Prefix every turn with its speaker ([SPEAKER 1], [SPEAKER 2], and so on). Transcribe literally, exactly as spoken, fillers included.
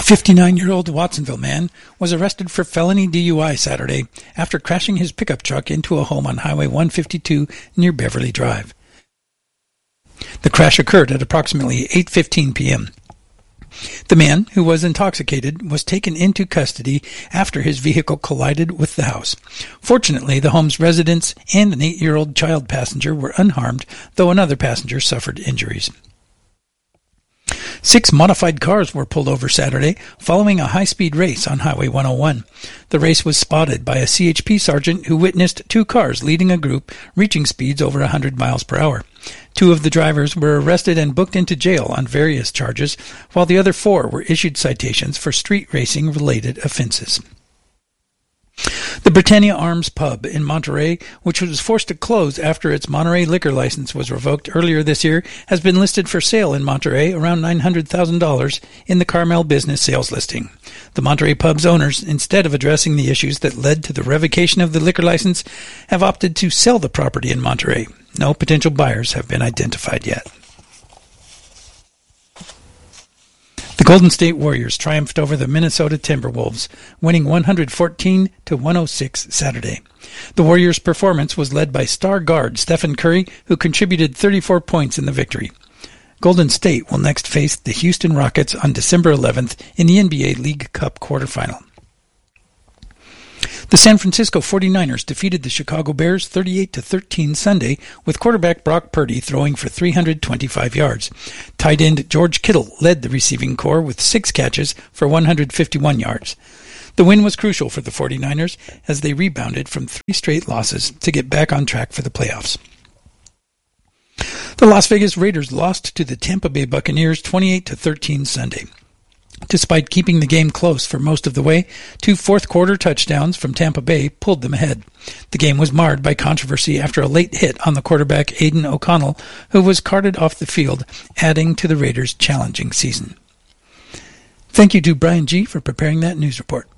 [SPEAKER 1] fifty-nine-year-old Watsonville man was arrested for felony D U I Saturday after crashing his pickup truck into a home on Highway one fifty-two near Beverly Drive. The crash occurred at approximately eight fifteen p.m. The man, who was intoxicated, was taken into custody after his vehicle collided with the house. Fortunately, the home's residents and an eight-year-old child passenger were unharmed, though another passenger suffered injuries. Six modified cars were pulled over Saturday following a high-speed race on Highway one oh one. The race was spotted by a C H P sergeant who witnessed two cars leading a group reaching speeds over one hundred miles per hour. Two of the drivers were arrested and booked into jail on various charges, while the other four were issued citations for street racing-related offenses. The Britannia Arms Pub in Monterey, which was forced to close after its Monterey liquor license was revoked earlier this year, has been listed for sale in Monterey around nine hundred thousand dollars in the Carmel business sales listing. The Monterey Pub's owners, instead of addressing the issues that led to the revocation of the liquor license, have opted to sell the property in Monterey. No potential buyers have been identified yet. The Golden State Warriors triumphed over the Minnesota Timberwolves, winning one hundred fourteen to one oh six Saturday. The Warriors' performance was led by star guard Stephen Curry, who contributed thirty-four points in the victory. Golden State will next face the Houston Rockets on December eleventh in the N B A League Cup quarterfinal. The San Francisco forty-niners defeated the Chicago Bears thirty-eight to thirteen Sunday, with quarterback Brock Purdy throwing for three hundred twenty-five yards. Tight end George Kittle led the receiving corps with six catches for one hundred fifty-one yards. The win was crucial for the forty-niners as they rebounded from three straight losses to get back on track for the playoffs. The Las Vegas Raiders lost to the Tampa Bay Buccaneers twenty-eight to thirteen Sunday. Despite keeping the game close for most of the way, two fourth-quarter touchdowns from Tampa Bay pulled them ahead. The game was marred by controversy after a late hit on the quarterback Aiden O'Connell, who was carted off the field, adding to the Raiders' challenging season. Thank you to Brian G. for preparing that news report.